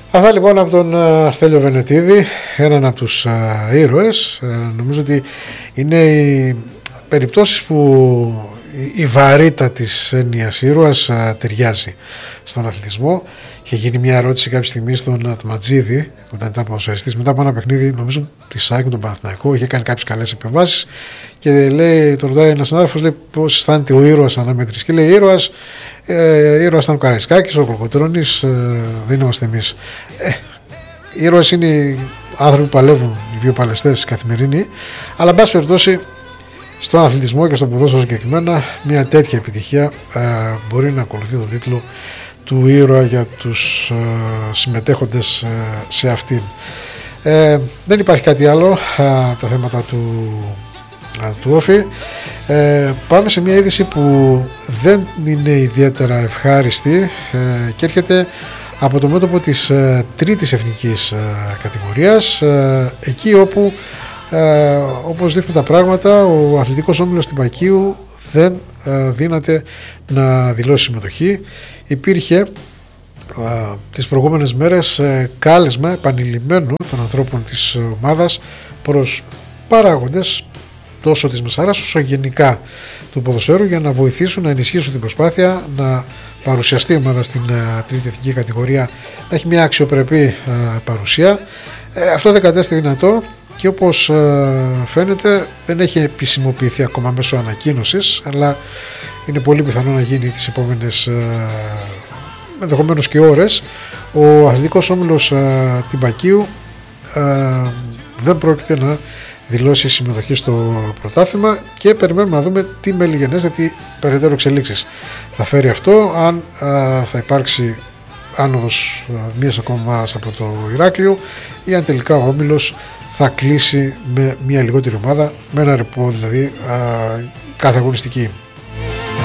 Αυτά λοιπόν από τον Στέλιο Βενετίδη, έναν από τους ήρωες. Νομίζω ότι είναι οι περιπτώσεις που η βαρύτητα της έννοιας ήρωας ταιριάζει στον αθλητισμό. Είχε γίνει μια ερώτηση κάποια στιγμή στον Ατματζίδη, όταν ήταν ποδοσφαιριστής, μετά από ένα παιχνίδι, νομίζω τη ΣΑΕΚ με τον Παναθηναϊκό, είχε κάνει κάποιες καλές επεμβάσεις και λέει, τον ρωτάει ένας συνάδελφος, λέει πώς αισθάνεται ο ήρωας ανάμετρης. Και λέει: ήρωας ήταν ο Καραϊσκάκης, ο Κολοκοτρώνης, δεν είμαστε εμείς. Οι ήρωες είναι οι άνθρωποι που παλεύουν, οι βιοπαλαιστές καθημερινοί, αλλά εν πάση περιπτώσει στον αθλητισμό και στον ποδόσφαιρο συγκεκριμένα, μια τέτοια επιτυχία μπορεί να ακολουθεί τον τίτλο του ήρωα για τους συμμετέχοντες σε αυτήν. Δεν υπάρχει κάτι άλλο τα θέματα του Όφη. Πάμε σε μια είδηση που δεν είναι ιδιαίτερα ευχάριστη και έρχεται από το μέτωπο της τρίτης εθνικής κατηγορίας, εκεί όπου όπως δείχνουν τα πράγματα, ο αθλητικός όμιλος Τυπακίου δεν δύναται να δηλώσει συμμετοχή. Υπήρχε τις προηγούμενες μέρες κάλεσμα επανειλημμένο των ανθρώπων της ομάδας προς παράγοντες τόσο της Μεσάρας όσο γενικά του ποδοσφαίρου για να βοηθήσουν να ενισχύσουν την προσπάθεια να παρουσιαστεί η ομάδα στην τρίτη εθνική κατηγορία, να έχει μια αξιοπρεπή παρουσία. Αυτό δεν κατέστη δυνατό και όπως φαίνεται δεν έχει επισημοποιηθεί ακόμα μέσω ανακοίνωσης, αλλά είναι πολύ πιθανό να γίνει τις επόμενες ενδεχομένως και ώρες. Ο αθλητικός όμιλος Τυπακίου δεν πρόκειται να δηλώσει συμμετοχή στο πρωτάθλημα και περιμένουμε να δούμε τι μελιγενές, τι περαιτέρω εξελίξεις θα φέρει αυτό, αν θα υπάρξει άνοδος μίας ακόμα ομάδας από το Ηράκλειο ή αν τελικά ο όμιλος θα κλείσει με μια λιγότερη ομάδα, με ένα ρεπό δηλαδή κάθε αγωνιστική.